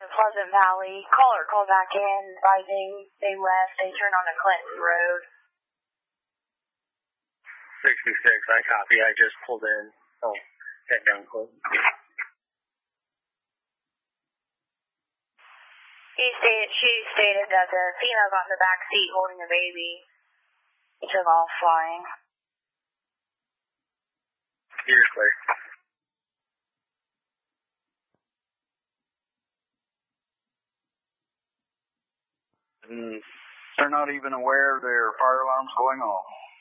Pleasant Valley. Caller called back in, advising they left. They turned onto Clinton Road. 66, I copy. I just pulled in. Oh, head down Clinton. She stated that the female got in the back seat holding the baby. He took off flying. You're clear. They're not even aware their fire alarm's going off.